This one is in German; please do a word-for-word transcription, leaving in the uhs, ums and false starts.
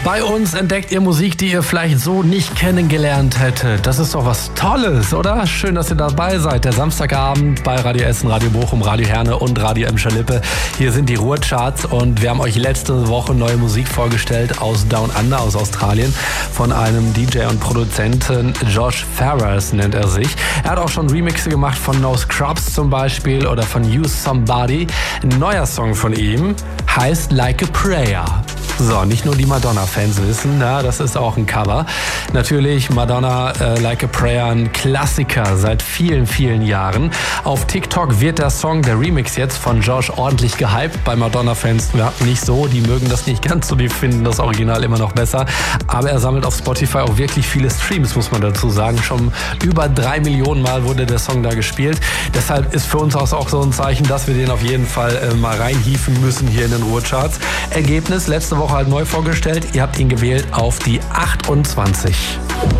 Bei uns entdeckt ihr Musik, die ihr vielleicht so nicht kennengelernt hättet. Das ist doch was Tolles, oder? Schön, dass ihr dabei seid. Der Samstagabend bei Radio Essen, Radio Bochum, Radio Herne und Radio Emscher Lippe. Hier sind die Ruhrcharts und wir haben euch letzte Woche neue Musik vorgestellt aus Down Under, aus Australien, von einem D J und Produzenten, Josh Ferrers nennt er sich. Er hat auch schon Remixe gemacht von No Scrubs zum Beispiel oder von Use Somebody. Ein neuer Song von ihm heißt Like a Prayer. So, nicht nur die Madonna-Fans wissen, ja, das ist auch ein Cover. Natürlich Madonna, äh, Like a Prayer, ein Klassiker seit vielen, vielen Jahren. Auf TikTok wird der Song, der Remix jetzt von Josh ordentlich gehypt. Bei Madonna-Fans ja, nicht so, die mögen das nicht ganz so, die finden das Original immer noch besser. Aber er sammelt auf Spotify auch wirklich viele Streams, muss man dazu sagen. Schon über drei Millionen Mal wurde der Song da gespielt. Deshalb ist für uns auch so ein Zeichen, dass wir den auf jeden Fall äh, mal reinhieven müssen hier in den Ruhrcharts. Ergebnis letzte Woche halt neu vorgestellt. Ihr habt ihn gewählt auf die achtundzwanzig.